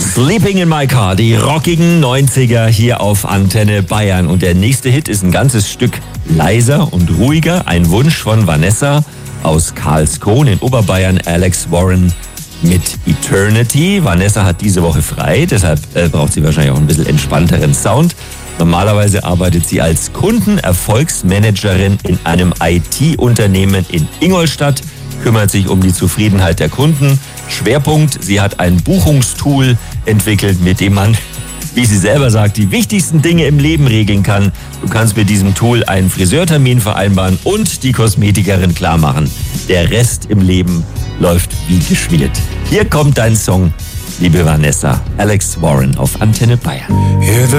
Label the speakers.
Speaker 1: Sleeping in my car, die rockigen 90er hier auf Antenne Bayern. Und der nächste Hit ist ein ganzes Stück leiser und ruhiger. Ein Wunsch von Vanessa aus Karlskron in Oberbayern, Alex Warren mit Eternity. Vanessa hat diese Woche frei, deshalb braucht sie wahrscheinlich auch ein bisschen entspannteren Sound. Normalerweise arbeitet sie als Kundenerfolgsmanagerin in einem IT-Unternehmen in Ingolstadt, kümmert sich um die Zufriedenheit der Kunden. Schwerpunkt, sie hat ein Buchungstool entwickelt, mit dem man, wie sie selber sagt, die wichtigsten Dinge im Leben regeln kann. Du kannst mit diesem Tool einen Friseurtermin vereinbaren und die Kosmetikerin klar machen. Der Rest im Leben läuft wie geschmiert. Hier kommt dein Song, liebe Vanessa. Alex Warren auf Antenne Bayern.